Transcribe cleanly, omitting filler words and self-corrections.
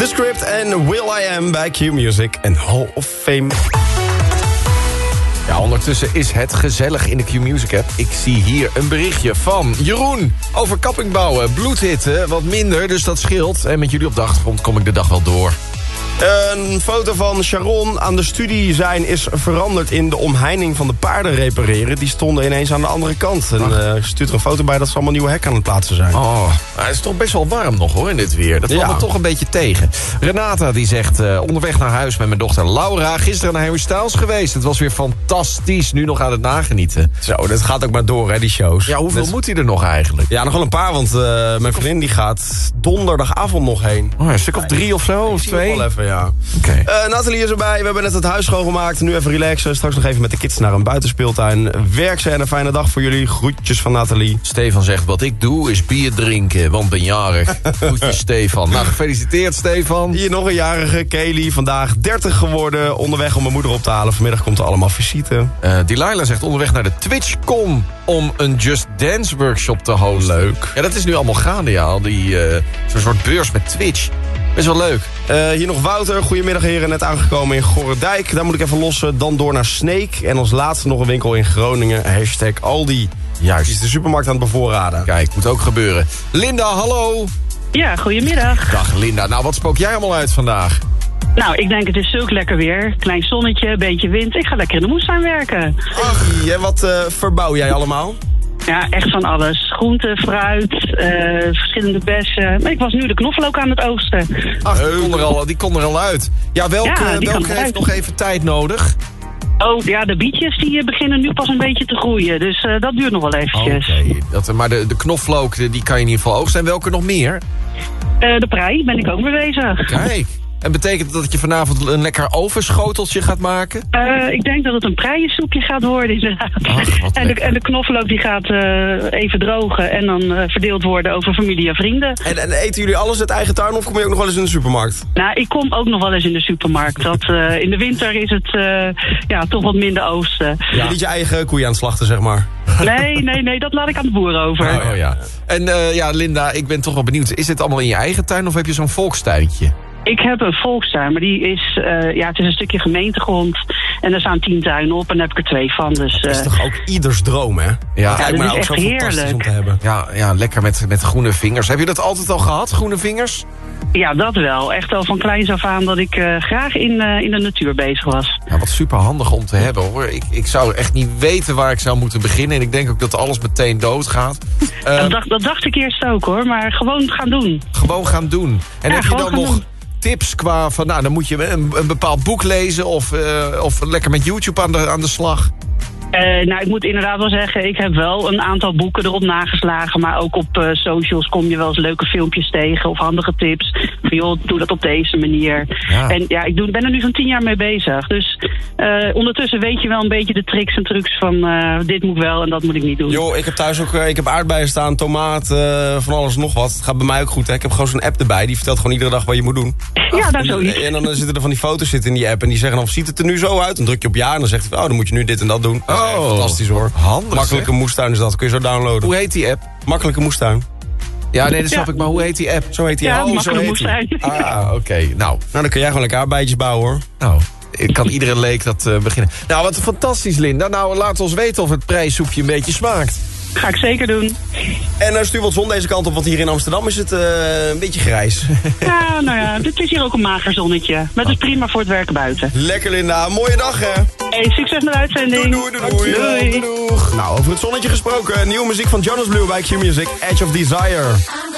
The Script en Will I Am bij Q-Music en Hall of Fame. Ja, ondertussen is het gezellig in de Q-Music app. Ik zie hier een berichtje van Jeroen over kappingbouwen. Bloedhitte, wat minder, dus dat scheelt. En met jullie op de achtergrond kom ik de dag wel door. Een foto van Sharon aan de studie zijn is veranderd in de omheining van de paarden repareren. Die stonden ineens aan de andere kant. En stuurt er een foto bij dat ze allemaal nieuwe hekken aan het plaatsen zijn. Oh, het is toch best wel warm nog hoor in dit weer. Dat valt me toch een beetje tegen. Renata die zegt, onderweg naar huis met mijn dochter Laura. Gisteren naar Harry Styles geweest. Het was weer fantastisch. Nu nog aan het nagenieten. Zo, dat gaat ook maar door hè, die shows. Ja, hoeveel moet hij er nog eigenlijk? Ja, nog wel een paar, want mijn vriendin die gaat donderdagavond nog heen. Oh, een stuk of 3 of zo, of 2? Wel even, ja. Okay. Nathalie is erbij. We hebben net het huis schoongemaakt. Nu even relaxen. Straks nog even met de kids naar een buitenspeeltuin. Werk ze en een fijne dag voor jullie. Groetjes van Nathalie. Stefan zegt, wat ik doe is bier drinken, want ben jarig. Groetjes Stefan. Nou, gefeliciteerd Stefan. Hier nog een jarige, Kelly. Vandaag 30 geworden. Onderweg om mijn moeder op te halen. Vanmiddag komt er allemaal visite. Delilah zegt, onderweg naar de TwitchCon om een Just Dance workshop te hosten. Leuk. Ja, dat is nu allemaal gaande, ja. Al die zo'n soort beurs met Twitch. Best wel leuk. Hier nog Wouter. Goedemiddag heren. Net aangekomen in Gorredijk. Daar moet ik even lossen. Dan door naar Sneek. En als laatste nog een winkel in Groningen. #Aldi. Juist. Die is de supermarkt aan het bevoorraden. Kijk, moet ook gebeuren. Linda, hallo. Ja, goedemiddag. Dag Linda. Nou, wat spook jij allemaal uit vandaag? Nou, ik denk het is zulk lekker weer. Klein zonnetje, beetje wind. Ik ga lekker in de moestuin werken. Ach, en wat verbouw jij allemaal? Ja, echt van alles. Groente, fruit, verschillende bessen. Maar ik was nu de knoflook aan het oogsten. Ach, die kon er al uit. Ja, welke heeft nog even tijd nodig? Oh, ja, de bietjes die beginnen nu pas een beetje te groeien. Dus dat duurt nog wel eventjes. Oké, maar de knoflook, die kan je in ieder geval oogsten. En welke nog meer? De prei ben ik ook mee bezig. Kijk. En betekent dat je vanavond een lekker ovenschoteltje gaat maken? Ik denk dat het een preiensoepje gaat worden inderdaad. Ach, en de knoflook die gaat even drogen en dan verdeeld worden over familie en vrienden. En eten jullie alles uit eigen tuin of kom je ook nog wel eens in de supermarkt? Nou, ik kom ook nog wel eens in de supermarkt. In de winter is het toch wat minder oosten. Ja. Niet je eigen koeien aan het slachten, zeg maar. Nee, dat laat ik aan de boer over. Oh ja. En Linda, ik ben toch wel benieuwd. Is dit allemaal in je eigen tuin of heb je zo'n volkstuintje? Ik heb een volkstuin, maar die is, het is een stukje gemeentegrond. En er staan 10 tuinen op en daar heb ik er 2 van. Dus, dat is toch ook ieders droom, hè? Ja, kijk maar, dat is ook echt zo fantastisch heerlijk om te hebben. Ja, lekker met groene vingers. Heb je dat altijd al gehad, groene vingers? Ja, dat wel. Echt al van kleins af aan dat ik graag in de natuur bezig was. Ja, wat super handig om te hebben, hoor. Ik zou echt niet weten waar ik zou moeten beginnen. En ik denk ook dat alles meteen doodgaat. Dat dacht ik eerst ook, hoor. Maar gewoon gaan doen. Gewoon gaan doen. En heb je dan nog tips qua van, nou, dan moet je een bepaald boek lezen of lekker met YouTube aan de slag? Nou, ik moet inderdaad wel zeggen, ik heb wel een aantal boeken erop nageslagen. Maar ook op socials kom je wel eens leuke filmpjes tegen of handige tips. Van joh, doe dat op deze manier. Ja. En ja, ik ben er nu zo'n 10 jaar mee bezig. Dus ondertussen weet je wel een beetje de tricks en trucs van dit moet wel en dat moet ik niet doen. Joh, ik heb thuis ook aardbeien staan, tomaat, van alles nog wat. Het gaat bij mij ook goed, hè. Ik heb gewoon zo'n app erbij, die vertelt gewoon iedere dag wat je moet doen. Ja, daar zoiets. En dan zitten er van die foto's in die app en die zeggen dan, ziet het er nu zo uit? Dan druk je op ja en dan zegt hij, dan moet je nu dit en dat doen. Oh, fantastisch hoor. Handig. Makkelijke moestuin is dat, kun je zo downloaden. Hoe heet die app? Makkelijke moestuin. Ja, nee, dat snap ik, maar hoe heet die app? Zo heet die app. Makkelijke moestuin. Oké. Nou, dan kun jij gewoon lekker aardbeidjes bouwen, hoor. Nou, kan iedere leek dat beginnen. Nou, wat fantastisch, Linda. Nou, laat ons weten of het prijssoepje een beetje smaakt. Ga ik zeker doen. En stuur wat zon deze kant op, want hier in Amsterdam is het een beetje grijs. Ja, nou ja, dit is hier ook een mager zonnetje. Maar het is prima voor het werken buiten. Lekker, Linda. Mooie dag, hè? Hey, succes met de uitzending. Doei. Nou, over het zonnetje gesproken. Nieuwe muziek van Jonas Blue bij Q-Music. Edge of Desire.